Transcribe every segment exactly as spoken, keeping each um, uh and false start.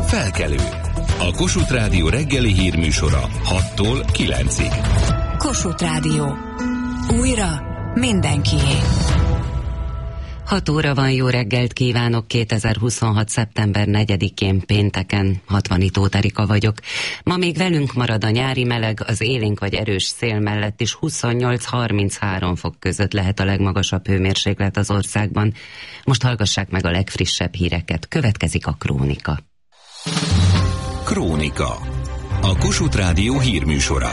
Felkelő. A Kossuth Rádió reggeli hírműsora hattól kilencig. Kossuth Rádió. Újra mindenkié. hat óra van, jó reggelt kívánok, kétezer-huszonhat. szeptember negyedikén pénteken, Hatvanitó Erika vagyok. Ma még velünk marad a nyári meleg, az élénk vagy erős szél mellett is huszonnyolc-harminchárom fok között lehet a legmagasabb hőmérséklet az országban. Most hallgassák meg a legfrissebb híreket, következik a Krónika. Krónika. A Kossuth Rádió hírműsora.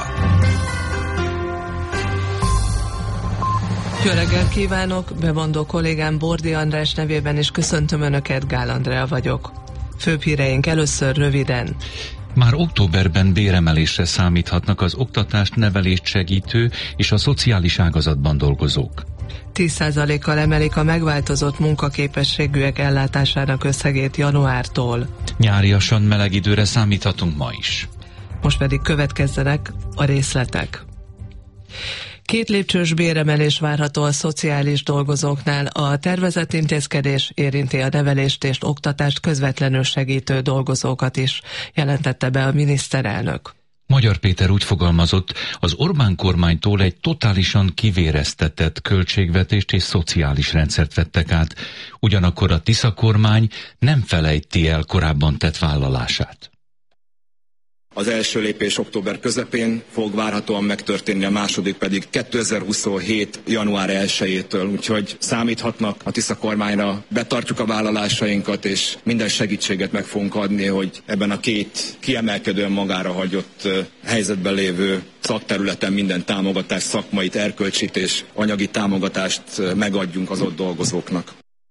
Jó reggelt kívánok, bemondó kollégám Bordi András nevében is köszöntöm Önöket, Gál Andrea vagyok. Főbb híreink először röviden. Már októberben béremelésre számíthatnak az oktatást, nevelést segítő és a szociális ágazatban dolgozók. tíz százalékkal emelik a megváltozott munkaképességűek ellátásának összegét januártól. Nyáriasan meleg időre számíthatunk ma is. Most pedig következzenek a részletek. Két lépcsős béremelés várható a szociális dolgozóknál. A tervezett intézkedés érinti a nevelést és oktatást közvetlenül segítő dolgozókat is, jelentette be a miniszterelnök. Magyar Péter úgy fogalmazott, az Orbán kormánytól egy totálisan kivéreztetett költségvetést és szociális rendszert vettek át, ugyanakkor a Tisza kormány nem felejti el korábban tett vállalását. Az első lépés október közepén fog várhatóan megtörténni, a második pedig kétezer-huszonhét. január elsejétől, úgyhogy számíthatnak a Tisza kormányra, betartjuk a vállalásainkat, és minden segítséget meg fogunk adni, hogy ebben a két kiemelkedően magára hagyott helyzetben lévő szakterületen minden támogatást, szakmait, erkölcsit és anyagi támogatást megadjunk az ott dolgozóknak.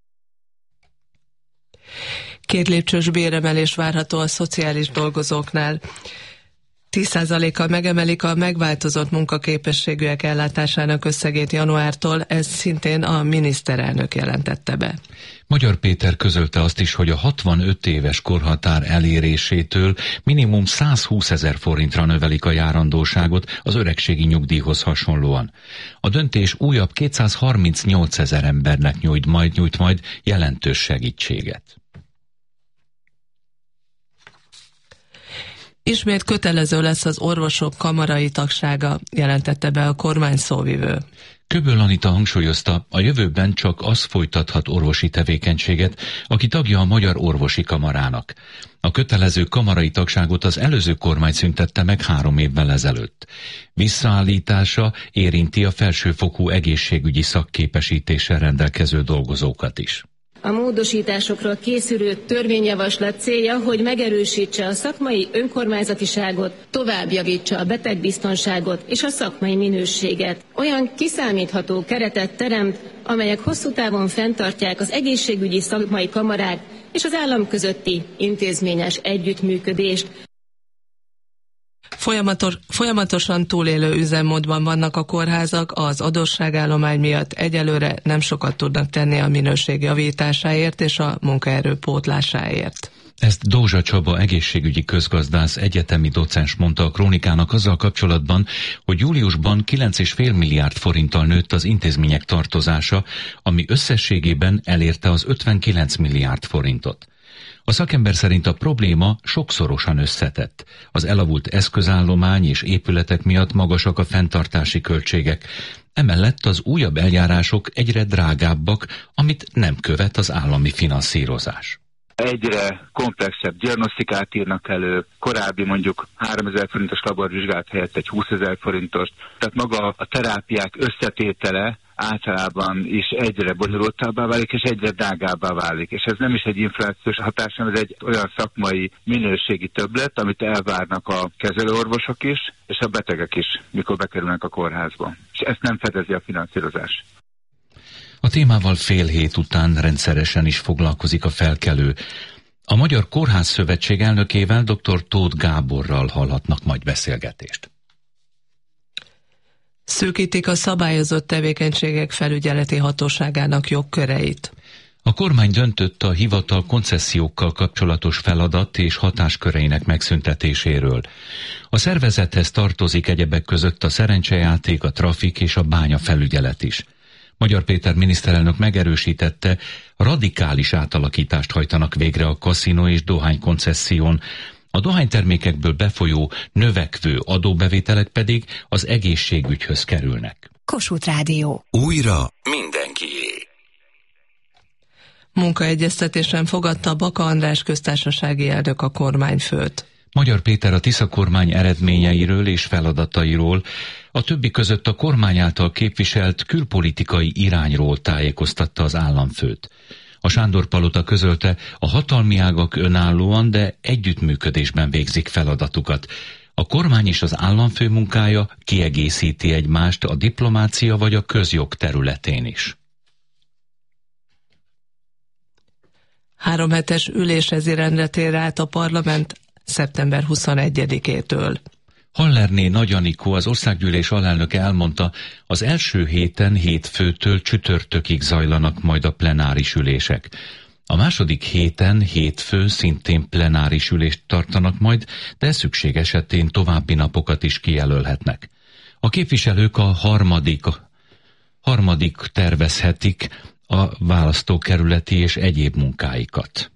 Két lépcsős béremelés várható a szociális dolgozóknál. tíz százalékkal megemelik a megváltozott munkaképességűek ellátásának összegét januártól, ez szintén a miniszterelnök jelentette be. Magyar Péter közölte azt is, hogy a hatvanöt éves korhatár elérésétől minimum százhúszezer forintra növelik a járandóságot az öregségi nyugdíjhoz hasonlóan. A döntés újabb kétszázharmincnyolcezer embernek nyújt majd, nyújt majd jelentős segítséget. Ismét kötelező lesz az orvosok kamarai tagsága, jelentette be a kormány szóvivő. Köböl Anita hangsúlyozta, a jövőben csak az folytathat orvosi tevékenységet, aki tagja a Magyar Orvosi Kamarának. A kötelező kamarai tagságot az előző kormány szüntette meg három évvel ezelőtt. Visszaállítása érinti a felsőfokú egészségügyi szakképesítéssel rendelkező dolgozókat is. A módosításokról készülő törvényjavaslat célja, hogy megerősítse a szakmai önkormányzatiságot, tovább javítsa a betegbiztonságot és a szakmai minőséget. Olyan kiszámítható keretet teremt, amelyek hosszú távon fenntartják az egészségügyi szakmai kamarák és az állam közötti intézményes együttműködést. Folyamatos, folyamatosan túlélő üzemmódban vannak a kórházak, az adósságállomány miatt egyelőre nem sokat tudnak tenni a minőség javításáért és a munkaerő pótlásáért. Ezt Dózsa Csaba egészségügyi közgazdász, egyetemi docens mondta a Krónikának azzal kapcsolatban, hogy júliusban kilenc egész öt milliárd forinttal nőtt az intézmények tartozása, ami összességében elérte az ötvenkilenc milliárd forintot. A szakember szerint a probléma sokszorosan összetett. Az elavult eszközállomány és épületek miatt magasak a fenntartási költségek. Emellett az újabb eljárások egyre drágábbak, amit nem követ az állami finanszírozás. Egyre komplexebb diagnosztikát írnak elő, korábbi mondjuk háromezer forintos laborvizsgálat helyett egy húszezer forintos. Tehát maga a terápiák összetétele általában is egyre bonyolultabbá válik, és egyre drágábbá válik. És ez nem is egy inflációs hatás, hanem ez egy olyan szakmai minőségi többlet, amit elvárnak a kezelőorvosok is, és a betegek is, mikor bekerülnek a kórházba. És ezt nem fedezi a finanszírozás. A témával fél hét után rendszeresen is foglalkozik a Felkelő. A Magyar Kórház Szövetség elnökével, dr. Tóth Gáborral hallhatnak majd beszélgetést. Szűkítik a szabályozott tevékenységek felügyeleti hatóságának jogköreit. A kormány döntött a hivatal koncesziókkal kapcsolatos feladat és hatásköreinek megszüntetéséről. A szervezethez tartozik egyebek között a szerencsejáték, a trafik és a bányafelügyelet is. Magyar Péter miniszterelnök megerősítette, radikális átalakítást hajtanak végre a kaszinó és dohány koncesszión, a dohánytermékekből befolyó növekvő adóbevételek pedig az egészségügyhöz kerülnek. Kossuth Rádió. Újra mindenkié. Munkaegyeztetésen fogadta Baka András köztársasági elnök a kormányfőt. Magyar Péter a Tisza kormány eredményeiről és feladatairól, a többi között a kormány által képviselt külpolitikai irányról tájékoztatta az államfőt. A Sándor Palota közölte, a hatalmi ágak önállóan, de együttműködésben végzik feladatukat. A kormány és az államfő munkája kiegészíti egymást a diplomácia vagy a közjog területén is. Három hetes ülésezi rendre tér át a parlament szeptember huszonegyedikétől. Hallerné Nagy Anikó, az országgyűlés alelnöke elmondta, az első héten hétfőtől csütörtökig zajlanak majd a plenáris ülések. A második héten hétfő szintén plenáris ülést tartanak majd, de szükség esetén további napokat is kijelölhetnek. A képviselők a harmadik, harmadik tervezhetik a választókerületi és egyéb munkáikat.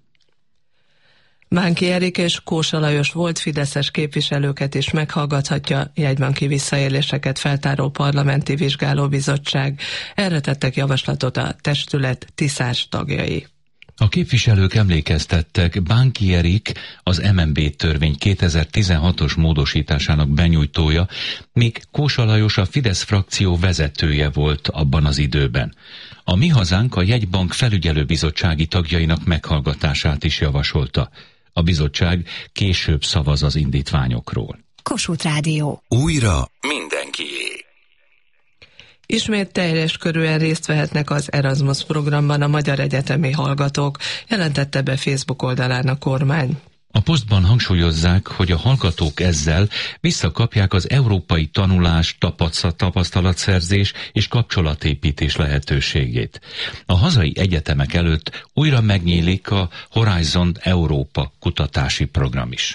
Bánki Erik és Kósa Lajos volt fideszes képviselőket is meghallgathatja jegybanki visszaéléseket feltáró parlamenti vizsgálóbizottság. Erre tettek javaslatot a testület tiszás tagjai. A képviselők emlékeztettek, Bánki Erik az em en bé törvény kétezer-tizenhatos módosításának benyújtója, míg Kósa Lajos a Fidesz frakció vezetője volt abban az időben. A Mi Hazánk a jegybank felügyelőbizottsági tagjainak meghallgatását is javasolta. A bizottság később szavaz az indítványokról. Kossuth Rádió. Újra mindenkié. Ismét teljes körűen részt vehetnek az Erasmus programban a magyar egyetemi hallgatók, jelentette be Facebook oldalán a kormány. A posztban hangsúlyozzák, hogy a hallgatók ezzel visszakapják az európai tanulás, tapasztalatszerzés és kapcsolatépítés lehetőségét. A hazai egyetemek előtt újra megnyílik a Horizon Európa kutatási program is.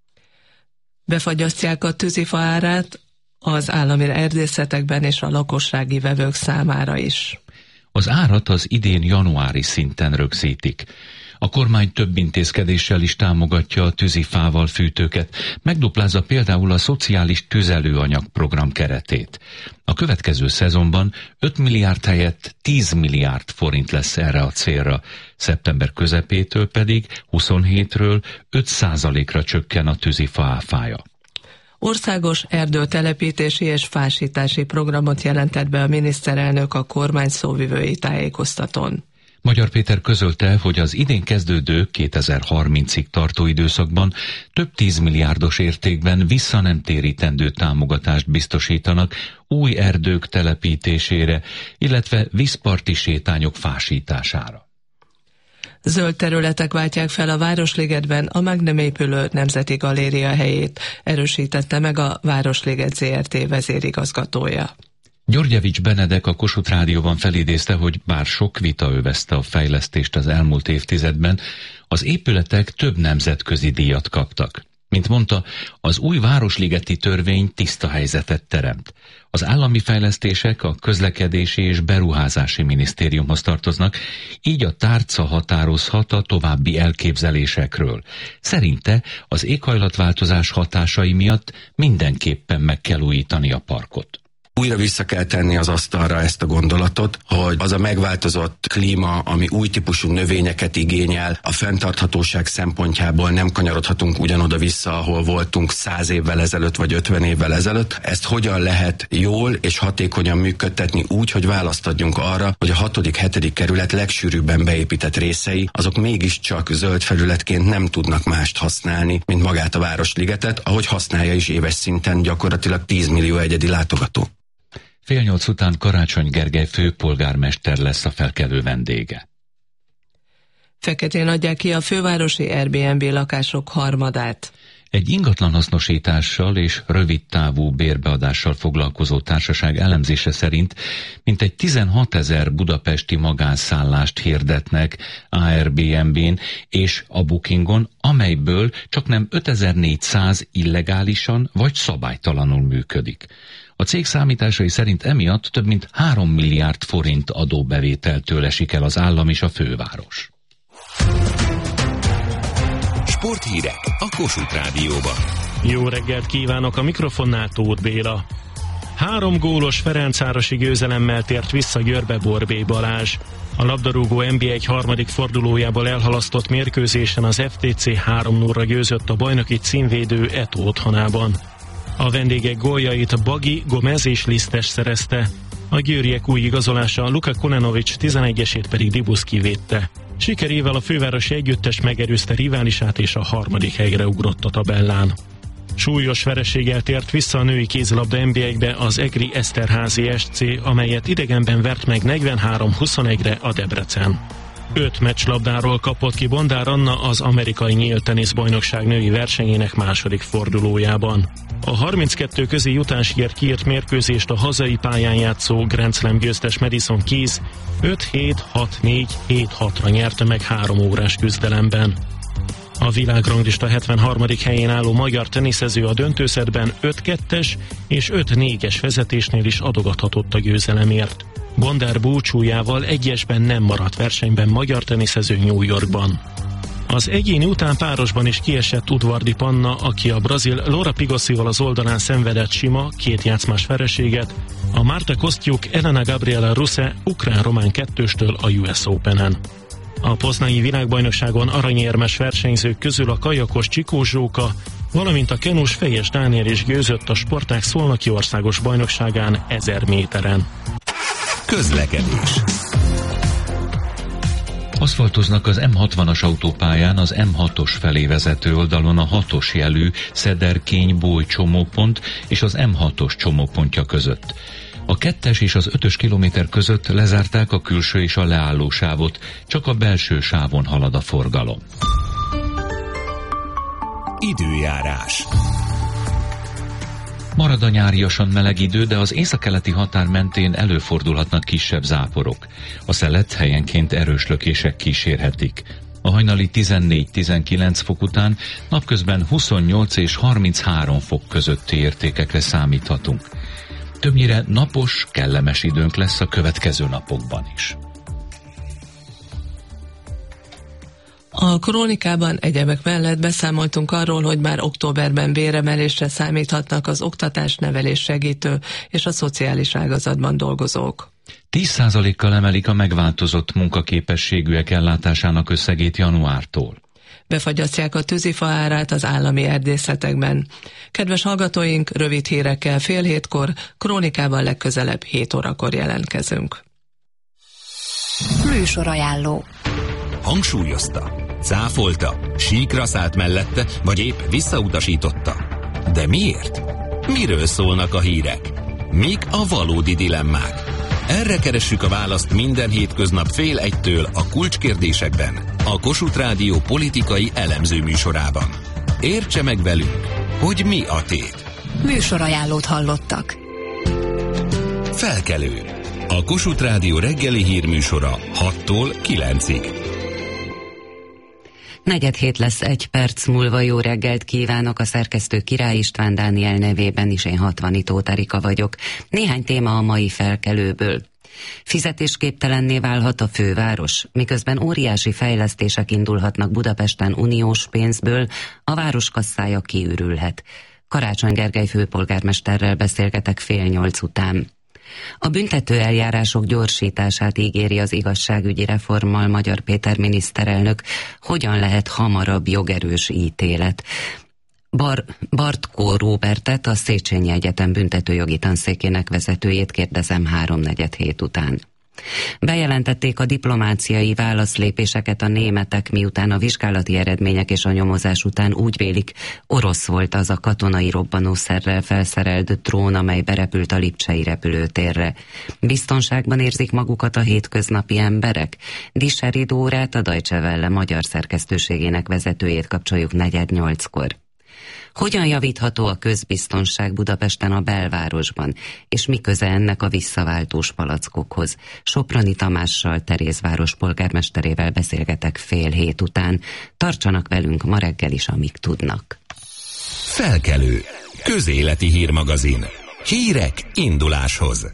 Befagyasztják a tűzifa árát az állami erdészetekben és a lakossági vevők számára is. Az árat az idén januári szinten rögzítik. A kormány több intézkedéssel is támogatja a tűzifával fűtőket, megduplázza például a szociális tüzelőanyag program keretét. A következő szezonban öt milliárd helyett tíz milliárd forint lesz erre a célra, szeptember közepétől pedig huszonhétről öt százalékra csökken a tűzifa áfája. Országos erdőtelepítési és fásítási programot jelentett be a miniszterelnök a kormány szóvivői tájékoztatón. Magyar Péter közölte, hogy az idén kezdődő kétezer-harmincig tartó időszakban több tízmilliárdos értékben visszanemtérítendő támogatást biztosítanak új erdők telepítésére, illetve vízparti sétányok fásítására. Zöld területek váltják fel a Városligetben a meg nem épülő Nemzeti Galéria helyét, erősítette meg a Városliget zé er té vezérigazgatója. Györgyevics Benedek a Kossuth Rádióban felidézte, hogy bár sok vita övezte a fejlesztést az elmúlt évtizedben, az épületek több nemzetközi díjat kaptak. Mint mondta, az új városligeti törvény tiszta helyzetet teremt. Az állami fejlesztések a közlekedési és beruházási minisztériumhoz tartoznak, így a tárca határozhat a további elképzelésekről. Szerinte az éghajlatváltozás hatásai miatt mindenképpen meg kell újítani a parkot. Újra vissza kell tenni az asztalra ezt a gondolatot, hogy az a megváltozott klíma, ami új típusú növényeket igényel, a fenntarthatóság szempontjából nem kanyarodhatunk ugyanoda vissza, ahol voltunk száz évvel ezelőtt vagy ötven évvel ezelőtt. Ezt hogyan lehet jól és hatékonyan működtetni úgy, hogy választ adjunk arra, hogy a hatodik, hetedik kerület legsűrűbben beépített részei, azok mégiscsak zöld felületként nem tudnak mást használni, mint magát a Városligetet, ahogy használja is éves szinten gyakorlatilag tíz millió egyedi látogató. Fél nyolc után Karácsony Gergely főpolgármester lesz a felkelő vendége. Feketén adják ki a fővárosi Airbnb lakások harmadát. Egy ingatlanhasznosítással és rövidtávú bérbeadással foglalkozó társaság elemzése szerint mintegy tizenhatezer budapesti magánszállást hirdetnek Airbnb-n és a Bookingon, amelyből csaknem ötezer-négyszáz illegálisan vagy szabálytalanul működik. A cég számításai szerint emiatt több mint három milliárd forint adóbevételtől esik el az állam és a főváros. Sporthírek a Kossuth Rádióban. Jó reggelt kívánok, a mikrofonnál Tóth Béla. Három gólos ferencvárosi győzelemmel tért vissza Győrbe Borbély Balázs. A labdarúgó en bé egy harmadik fordulójából elhalasztott mérkőzésen az ef té cé három nullra győzött a bajnoki címvédő Eto otthonában. A vendégek góljait Bagi, Gomez és Lisztes szerezte. A győriek új igazolása Luka Konenovics tizenegyesét pedig Dibuszki védte. Sikerével a fővárosi együttes megerőzte riválisát és a harmadik helyre ugrott a tabellán. Súlyos vereséggel tért vissza a női kézilabda en bé egybe az Egri Eszterházy es cé, amelyet idegenben vert meg negyvenhárom huszonegyre a Debrecen. Öt meccslabdáról kapott ki Bondár Anna az amerikai nyílt teniszbajnokság női versenyének második fordulójában. A harminckettő közi jutánsírt kiírt mérkőzést a hazai pályán játszó Grand Slam győztes Madison Keys öt hét hat négy hét hatra nyerte meg három órás küzdelemben. A világranglista hetvenharmadik helyén álló magyar teniszező a döntőszedben öt kettes és öt négyes vezetésnél is adogathatott a győzelemért. Bondár búcsújával egyesben nem maradt versenyben magyar teniszező New Yorkban. Az egyéni után párosban is kiesett Udvardi Panna, aki a brazil Laura Pigosival az oldalán szenvedett sima, két játszmás vereséget, a Marta Kostyuk Elena Gabriela Russe ukrán-román kettőstől a u es Openen. A poznai világbajnokságon aranyérmes versenyzők közül a kajakos Csikó Zsóka, valamint a kenus Fejes Dániel is győzött a sportág szolnoki országos bajnokságán ezer méteren. Közlekedés. Aszfaltoznak az em hatvanas autópályán az em hatos felé vezető oldalon a hatos jelű Szederkény-Bój csomópont és az em hatos csomópontja között. A kettes és az ötös kilométer között lezárták a külső és a leálló sávot, csak a belső sávon halad a forgalom. Időjárás. Marad a nyáriasan meleg idő, de az északkeleti határ mentén előfordulhatnak kisebb záporok. A szelet helyenként erős lökések kísérhetik. A hajnali tizennégy-tizenkilenc fok után napközben huszonnyolc és harminchárom fok közötti értékekre számíthatunk. Többnyire napos, kellemes időnk lesz a következő napokban is. A krónikában egyebek mellett beszámoltunk arról, hogy már októberben béremelésre számíthatnak az oktatás, nevelés segítő és a szociális ágazatban dolgozók. tíz százalékkal emelik a megváltozott munkaképességűek ellátásának összegét januártól. Befagyasztják a tűzifa árát az állami erdészetekben. Kedves hallgatóink, rövid hírekkel fél hétkor, krónikában legközelebb hét órakor jelentkezünk. Műsorajánló. Hangsúlyozta, cáfolta, síkra szállt mellette, vagy épp visszautasította. De miért? Miről szólnak a hírek? Mik a valódi dilemmák? Erre keressük a választ minden hétköznap fél egytől a Kulcskérdésekben, a Kossuth Rádió politikai elemző műsorában. Értse meg velünk, hogy mi a tét. Műsorajánlót hallottak. Felkelő. A Kossuth Rádió reggeli hírműsora hattól kilencig. Negyed hét lesz egy perc múlva. Jó reggelt kívánok, a szerkesztő Király István Dániel nevében is, én Hatvani Tóth Erika vagyok. Néhány téma a mai felkelőből. Fizetésképtelenné válhat a főváros, miközben óriási fejlesztések indulhatnak Budapesten uniós pénzből, a város kasszája kiürülhet. Karácsony Gergely főpolgármesterrel beszélgetek fél nyolc után. A büntető eljárások gyorsítását ígéri az igazságügyi reformmal Magyar Péter miniszterelnök. Hogyan lehet hamarabb jogerős ítélet? Bar- Bartkó Róbertet, a Széchenyi Egyetem büntetőjogi tanszékének vezetőjét kérdezem háromnegyed hét után. Bejelentették a diplomáciai válaszlépéseket a németek, miután a vizsgálati eredmények és a nyomozás után úgy vélik, orosz volt az a katonai robbanószerrel felszerelt drón, amely berepült a lipcsei repülőtérre. Biztonságban érzik magukat a hétköznapi emberek? Disseri Dórát, a Deutsche Welle magyar szerkesztőségének vezetőjét kapcsoljuk negyed nyolckor. Hogyan javítható a közbiztonság Budapesten, a belvárosban, és mi köze ennek a visszaváltós palackokhoz? Soproni Tamással, Terézváros polgármesterével beszélgetek fél hét után. Tartsanak velünk ma reggel is, amíg tudnak. Felkelő. Közéleti hírmagazin. Hírek induláshoz.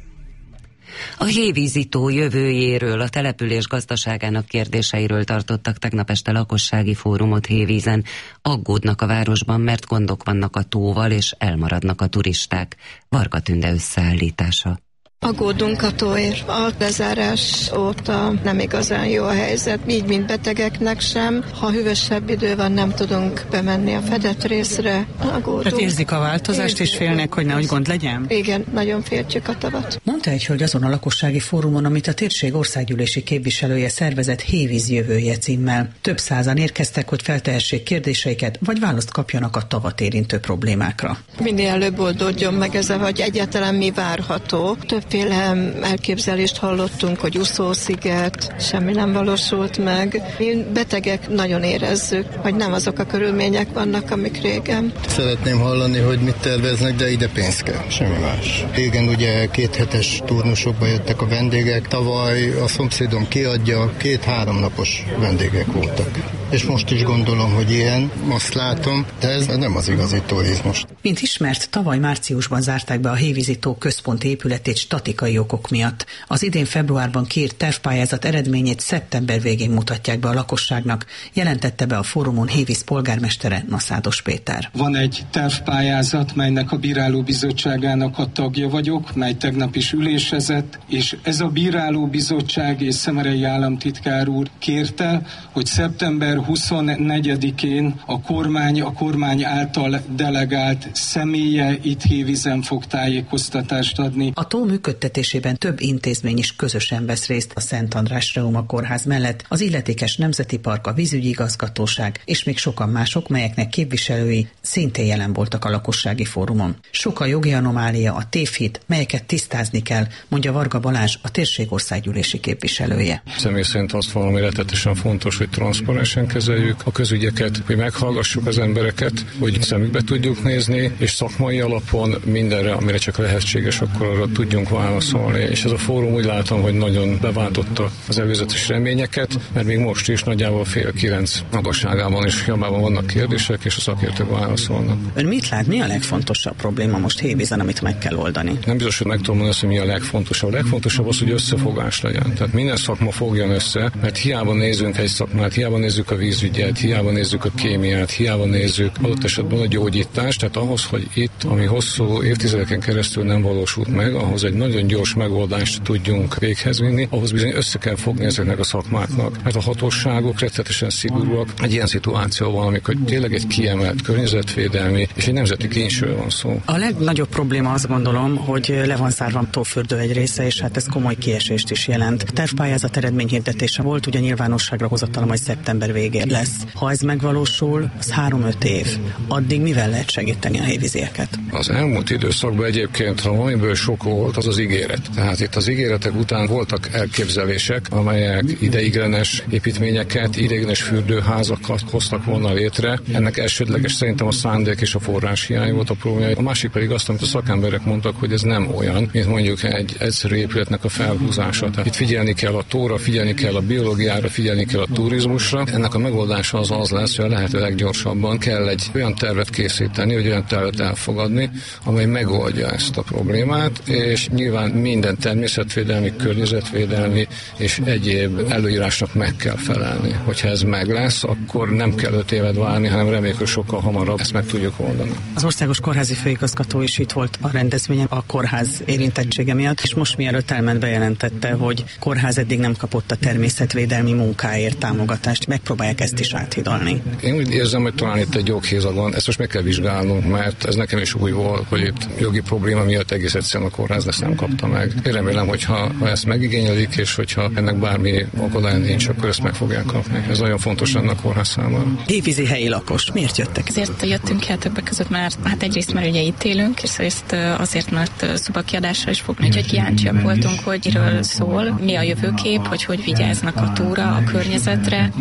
A hévízitó jövőjéről, a település gazdaságának kérdéseiről tartottak tegnap este lakossági fórumot Hévízen. Aggódnak a városban, mert gondok vannak a tóval, és elmaradnak a turisták. Varga Tünde összeállítása. Aggódunk a tóért. A lezárás óta nem igazán jó a helyzet, így mint betegeknek sem. Ha hűvösebb idő van, nem tudunk bemenni a fedett részre. Aggódunk. Tehát érzik a változást, és félnek, hogy nehogy gond legyen? Igen, nagyon féltjük a tavat. Mondta egy hölgy azon a lakossági fórumon, amit a térség országgyűlési képviselője szervezett Hévíz jövője címmel. Több százan érkeztek, hogy feltehessék kérdéseiket, vagy választ kapjanak a tavat érintő problémákra. Minél előbb oldódjon meg ez, hogy egyáltalán mi várható. Több Féle elképzelést hallottunk, hogy úszósziget, semmi nem valósult meg. Mi betegek nagyon érezzük, hogy nem azok a körülmények vannak, amik régen. Szeretném hallani, hogy mit terveznek, de ide pénz kell, semmi más. Régen ugye két hetes turnusokba jöttek a vendégek, tavaly a szomszédom kiadja, két-három napos vendégek voltak. És most is gondolom, hogy ilyen, azt látom, de ez nem az igazi turizmus. Mint ismert, tavaly márciusban zárták be a hévízitó központi épületét statikai okok miatt. Az idén februárban kiírt tervpályázat eredményét szeptember végén mutatják be a lakosságnak, jelentette be a fórumon Hévíz polgármestere, Naszádos Péter. Van egy tervpályázat, melynek a bírálóbizottságának a tagja vagyok, mely tegnap is ülésezett, és ez a bírálóbizottság és Szemerei államtitkár úr kérte, hogy szeptember huszonnegyedikén a kormány, a kormány által delegált személye itt Hévízen fog tájékoztatást adni. A tó működtetésében több intézmény is közösen vesz részt, a Szent András Reuma kórház mellett az illetékes nemzeti park, a vízügyi igazgatóság és még sokan mások, melyeknek képviselői szintén jelen voltak a lakossági fórumon. Sok a jogi anomália, a tévhit, melyeket tisztázni kell, mondja Varga Balázs, a térség országgyűlési képviselője. Személy szerint azt valami rettetesen fontos, hogy transzparensen kezeljük a közügyeket, hogy meghallgassuk az embereket, hogy szemükbe tudjuk nézni, és szakmai alapon mindenre, amire csak lehetséges, akkor arra tudjunk válaszolni. És ez a fórum úgy látom, hogy nagyon beváltotta az előzetes reményeket, mert még most is nagyjából fél kilenc magasságában és hiabában vannak kérdések, és a szakértők válaszolnak. Ön mit lát, mi a legfontosabb probléma most Hévízen, amit meg kell oldani? Nem biztos, hogy meg tudom mondani, hogy mi a legfontosabb. A legfontosabb az, hogy összefogás legyen. Tehát minden szakma fogjon össze, mert hiába nézünk egy szakmát, hiába nézzük a vízügyet, hiába nézzük a kémiát, hiába nézzük adott esetben a gyógyítást, tehát ahhoz, hogy itt, ami hosszú évtizedeken keresztül nem valósult meg, ahhoz egy nagyon gyors megoldást tudjunk véghez vinni, ahhoz bizony össze kell fogni ezeknek a szakmáknak. Mert a hatóságok rettetesen szigorúak. Egy ilyen szituációban, amikor tényleg egy kiemelt környezetvédelmi és egy nemzeti kincsről van szó. A legnagyobb probléma azt gondolom, hogy le van zárva tófürdő egy része, és hát ez komoly kiesést is jelent. Tervpályázat eredményhirdetése volt, ugye nyilvánosságra hozatala majd szeptember végén lesz. Ha ez megvalósul, az három-öt év. Addig mivel lehet segíteni a hévízieket? Az elmúlt időszakban egyébként, ha valamiből sok volt, az az ígéret. Tehát itt az ígéretek után voltak elképzelések, amelyek ideiglenes építményeket, ideiglenes fürdőházakat hoztak volna létre. Ennek elsődleges szerintem a szándék és a forrás hiány volt a probléma. A másik pedig azt, amit a szakemberek mondtak, hogy ez nem olyan, mint mondjuk egy egyszerű épületnek a felhúzása. Tehát itt figyelni kell a tóra, figyelni kell a biológiára, figyelni kell a turizmusra. Ennek a megoldása az az lesz, hogy a lehető leggyorsabban kell egy olyan tervet készíteni, vagy olyan tervet elfogadni, amely megoldja ezt a problémát, és nyilván minden természetvédelmi, környezetvédelmi és egyéb előírásnak meg kell felelni. Hogyha ez meg lesz, akkor nem kell öt évet várni, hanem reméljük, hogy sokkal hamarabb ezt meg tudjuk oldani. Az Országos Kórházi Főigazgató is itt volt a rendezvényen a kórház érintettsége miatt, és most mielőtt elment, bejelentette, hogy kórház eddig nem kapott a természetvédelmi munkáért támogatást. Megpróbálják ezt is áthidalni. Én úgy érzem, hogy talán itt egy joghézag van, ezt most meg kell vizsgálnunk, mert ez nekem is új volt, hogy itt jogi probléma miatt egész egyszerűen a kórház ezt nem kapta meg. Én remélem, hogy ha, ha ezt megigényelik, és hogyha ennek bármi akadály nincs, akkor ezt meg fogják kapni. Ez nagyon fontos lenne a kórház számára. Hévízi helyi lakos, miért jöttek? Azért jöttünk el többek között, mert hát egyrészt mert ugye itt élünk, és részt azért, mert szobakiadásra is fogni, úgyhogy kíváncsiak voltunk, hogy miről szól, mi a jövőkép, hogy hogy vigyáznak a tóra, a környezetre, mit vár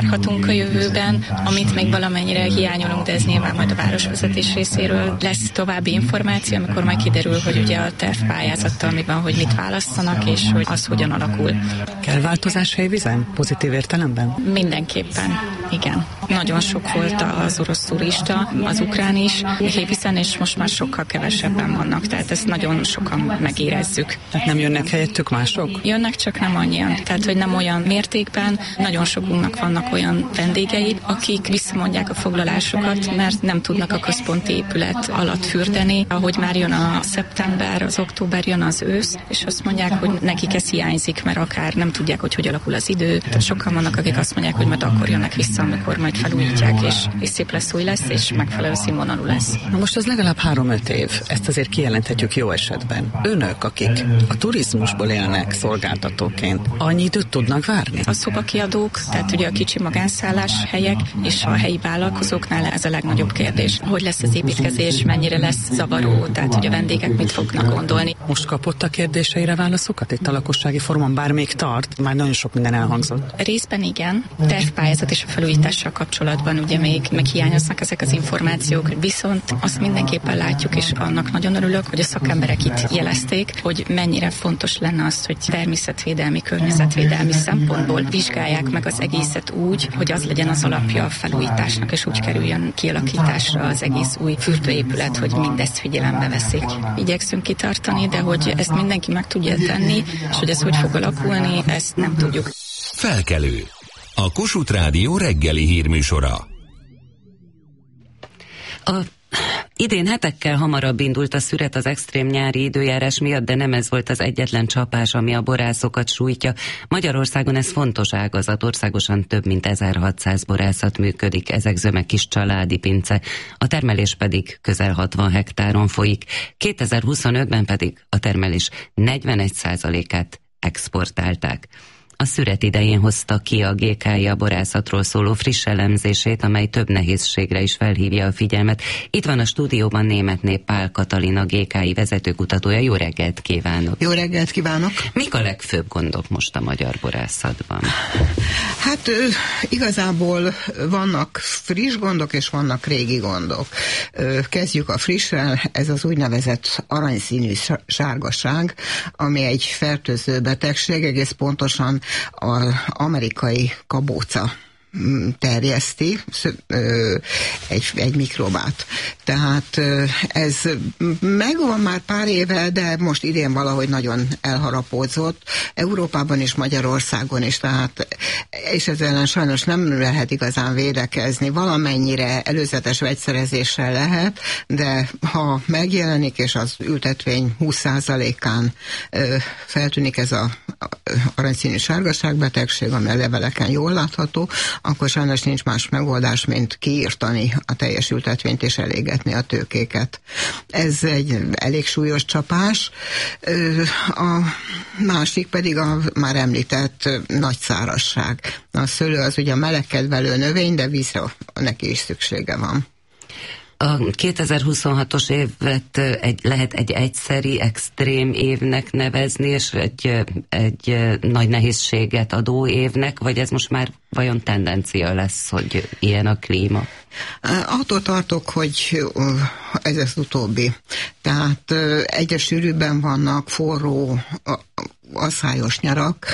várhatunk a jövőben, amit még valamennyire hiányolunk, de ez nyilván majd a városvezetés részéről lesz további információ, amikor majd kiderül, hogy ugye a tervpályázattal mi van, hogy mit választanak, és hogy az hogyan alakul. Kell változás Hévízen? Pozitív értelemben? Mindenképpen, igen. Nagyon sok volt az orosz turista, az ukrán is, Hévízen, és most már sokkal kevesebben vannak, tehát ezt nagyon sokan megérezzük. Tehát nem jönnek helyettük mások? Jönnek, csak nem annyian. Tehát, hogy nem olyan mértékben. Nagyon sokunknak vannak olyan vendégei, akik visszamondják a foglalásokat, mert nem tudnak a központi épület alatt fürdeni. Ahogy már jön a szeptember, az október, jön az ősz, és azt mondják, hogy nekik ez hiányzik, mert akár nem tudják, hogy hogy alakul az idő. Tehát sokan vannak, akik azt mondják, hogy majd akkor jönnek vissza, amikor majd felújítják, és, és szép lesz, új lesz, és megfelelő színvonalú lesz. Na most az legalább három-öt év. Ezt azért kijelenthetjük jó esetben. Önök, akik a turizmusból élnek szolgáltatóként, annyi időt tudnak várni? A szobakiadók, tehát ugye a kicsi magánszállás helyek és a helyi vállalkozóknál ez a legnagyobb kérdés. Hogy lesz az építkezés, mennyire lesz zavaró, tehát hogy a vendégek mit fognak gondolni. Most kapott a kérdéseire válaszokat? Itt a lakossági fórumon bár még tart, már nagyon sok minden elhangzott. Részben igen, tervpályázat és a felújítással kapcsolatban ugye még meghiányoznak ezek az információk, viszont azt mindenképpen látjuk, és annak nagyon örülök, hogy a szakemberek itt jelezték, hogy mennyire fontos lenne az, hogy természetvédelmi, környezetvédelmi szempontból vizsgálják meg az egészet úgy, hogy az legyen az alapja a felújításnak, és úgy kerüljön kialakításra az egész új fürdőépület, hogy mindezt figyelembe veszik. Igyekszünk kitartani, de hogy ezt mindenki meg tudja tenni, és hogy ez hogy fog alakulni, ezt nem tudjuk. Felkelő. A Kossuth Rádió reggeli hírműsora. A idén hetekkel hamarabb indult a szüret az extrém nyári időjárás miatt, de nem ez volt az egyetlen csapás, ami a borászokat sújtja. Magyarországon ez fontos ágazat, országosan több mint ezerhatszáz borászat működik, ezek zöme kis családi pince, a termelés pedig közel hatvan hektáron folyik. kétezer-huszonötben pedig a termelés negyvenegy százalékát exportálták. A szüret idején hozta ki a gé ká i a borászatról szóló friss elemzését, amely több nehézségre is felhívja a figyelmet. Itt van a stúdióban Németné Pál Katalin, a gé ká i vezetőkutatója. Jó reggelt kívánok! Jó reggelt kívánok! Mik a legfőbb gondok most a magyar borászatban? Hát igazából vannak friss gondok, és vannak régi gondok. Kezdjük a frissrel, ez az úgynevezett aranyszínű sárgaság, ami egy fertőző betegség, egész pontosan az amerikai kabóca terjeszti egy, egy mikrobát. Tehát ez megvan már pár éve, de most idén valahogy nagyon elharapódzott. Európában és Magyarországon is, tehát és ezzel ellen sajnos nem lehet igazán védekezni. Valamennyire előzetes vegyszerezéssel lehet, de ha megjelenik, és az ültetvény húsz százalékán feltűnik ez a aranyszínű sárgaságbetegség, ami a leveleken jól látható, akkor sajnos nincs más megoldás, mint kiírtani a teljes ültetvényt és elégetni a tőkéket. Ez egy elég súlyos csapás. A másik pedig a már említett nagy szárazság. A szőlő az ugye a melegkedvelő növény, de vízre neki is szüksége van. A kétezer-huszonhatos évet egy, lehet egy egyszeri, extrém évnek nevezni, és egy, egy nagy nehézséget adó évnek, vagy ez most már vajon tendencia lesz, hogy ilyen a klíma? Attól tartok, hogy ez az utóbbi. Tehát egyre sűrűbben vannak forró, asszályos nyarak,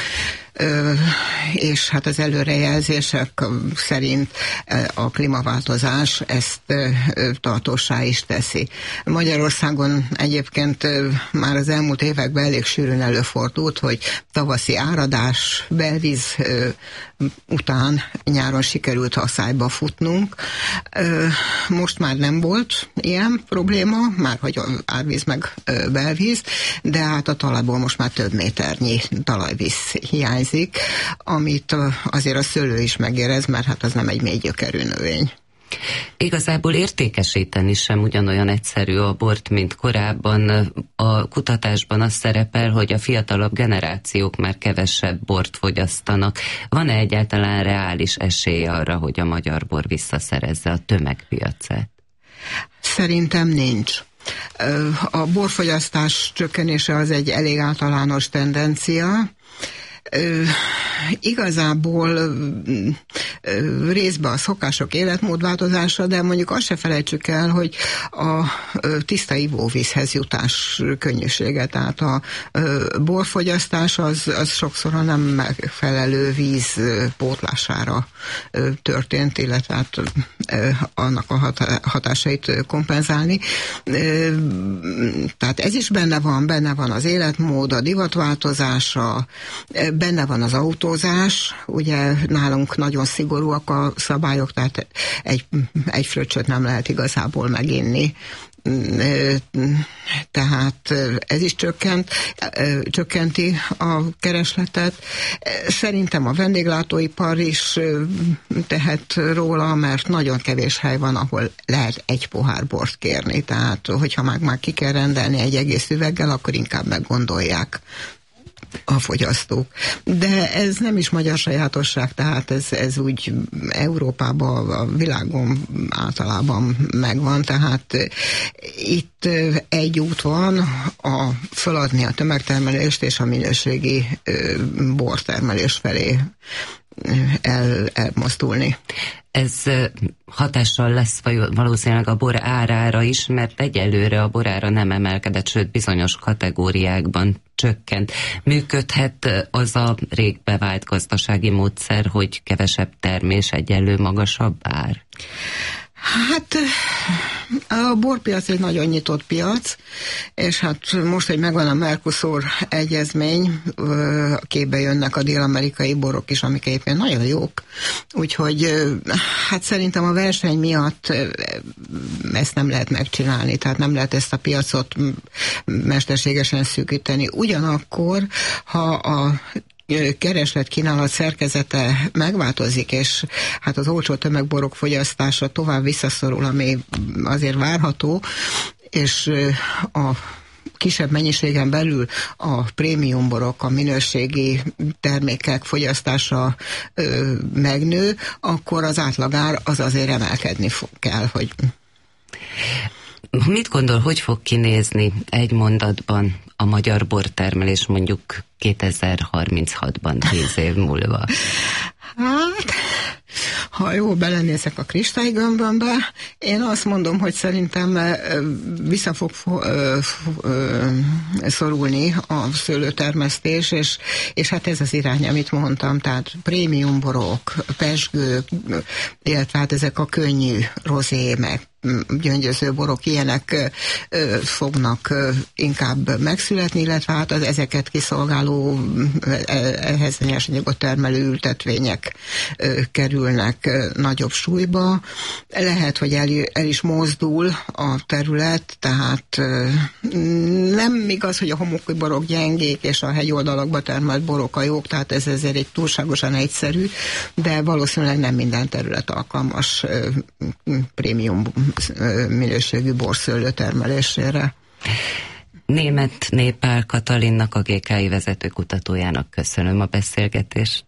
és hát az előrejelzések szerint a klímaváltozás ezt tartósá is teszi. Magyarországon egyébként már az elmúlt években elég sűrűn előfordult, hogy tavaszi áradás, belvíz után nyáron sikerült asszályba futnunk. Most már nem volt ilyen probléma, már hogy árvíz meg belvíz, de hát a talajból most már több méternyi talajvíz hiányzik, amit azért a szőlő is megérez, mert hát az nem egy mély gyökerű növény. Igazából értékesíteni sem ugyanolyan egyszerű a bort, mint korábban. A kutatásban az szerepel, hogy a fiatalabb generációk már kevesebb bort fogyasztanak. Van-e egyáltalán reális esély arra, hogy a magyar bor visszaszerezze a tömegpiacát? Szerintem nincs. A borfogyasztás csökkenése az egy elég általános tendencia. igazából részben a szokások életmódváltozása, de mondjuk azt se felejtsük el, hogy a tiszta ivóvízhez jutás könnyűsége, tehát a borfogyasztás az, az sokszor a nem megfelelő víz pótlására történt, illetve hát annak a hatásait kompenzálni. Tehát ez is benne van, benne van az életmód, a divatváltozása, benne van az autózás, ugye nálunk nagyon szigorúak a szabályok, tehát egy, egy fröccsöt nem lehet igazából meginni. Tehát ez is csökkent, csökkenti a keresletet. Szerintem a vendéglátóipar is tehet róla, mert nagyon kevés hely van, ahol lehet egy pohár bort kérni. Tehát, hogyha már, már ki kell rendelni egy egész üveggel, akkor inkább meggondolják a fogyasztók. De ez nem is magyar sajátosság, tehát ez, ez úgy Európában, a világon általában megvan, tehát itt egy út van, a feladni a tömegtermelést és a minőségi bortermelés felé el, elmozdulni. Ez hatással lesz valószínűleg a bor árára is, mert egyelőre a bor ára nem emelkedett, sőt bizonyos kategóriákban csökkent. Működhet az a rég bevált gazdasági módszer, hogy kevesebb termés, egyenlő magasabb ár? Hát a borpiac egy nagyon nyitott piac, és hát most, hogy megvan a Mercosur egyezmény, képbe jönnek a dél-amerikai borok is, amik éppen nagyon jók. Úgyhogy hát szerintem a verseny miatt ezt nem lehet megcsinálni, tehát nem lehet ezt a piacot mesterségesen szűkíteni. Ugyanakkor, ha a kereslet-kínálat szerkezete megváltozik, és hát az olcsó tömegborok fogyasztása tovább visszaszorul, ami azért várható, és a kisebb mennyiségen belül a prémiumborok, a minőségi termékek fogyasztása ö, megnő, akkor az átlagár az azért emelkedni fog, kell, hogy... Mit gondol, hogy fog kinézni egy mondatban a magyar bortermelés mondjuk kétezer-harminchatban, tíz év múlva? Hát, ha jól belenézek a kristálygömbömbe, én azt mondom, hogy szerintem vissza fog szorulni a szőlőtermesztés, és, és hát ez az irány, amit mondtam, tehát prémiumborok, pezsgők, illetve hát ezek a könnyű rozé, meg gyöngyöző borok, ilyenek ö, fognak ö, inkább megszületni, illetve hát az ezeket kiszolgáló ehhez nyersanyagot termelő ültetvények ö, kerülnek ö, nagyobb súlyba. Lehet, hogy el, el is mozdul a terület, tehát ö, nem igaz, hogy a homokúj borok gyengék, és a hegyoldalakba termelt borok a jók, tehát ez ezért egy túlságosan egyszerű, de valószínűleg nem minden terület alkalmas ö, prémium minőségű borszőlő termelésére. Németh Népál Katalinnak, a gé ká i vezető kutatójának köszönöm a beszélgetést.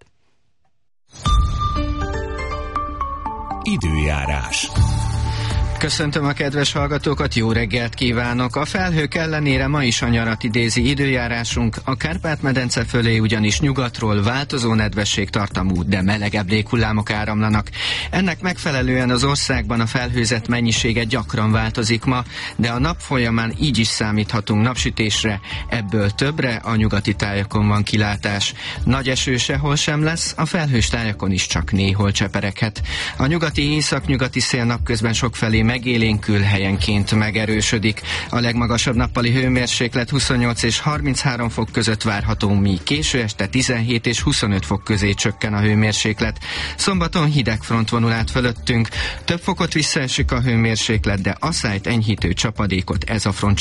Időjárás. Köszöntöm a kedves hallgatókat, jó reggelt kívánok! A felhők ellenére ma is a nyarat idézi időjárásunk, a Kárpát-medence fölé ugyanis nyugatról változó nedvesség tartamú, de melegebb léghullámok áramlanak. Ennek megfelelően az országban a felhőzet mennyisége gyakran változik ma, de a nap folyamán így is számíthatunk napsütésre, ebből többre a nyugati tájakon van kilátás. Nagy eső sehol sem lesz, a felhős tájakon is csak néhol csepereghet. A nyugati északnyugati szél napközben sokfelé megélénkül, helyenként megerősödik. A legmagasabb nappali hőmérséklet huszonnyolc és harminchárom fok között várható, míg késő este tizenhét és huszonöt fok közé csökken a hőmérséklet. Szombaton hideg front vonul át fölöttünk, több fokot visszaesik a hőmérséklet, de asszályt enyhítő csapadékot ez a front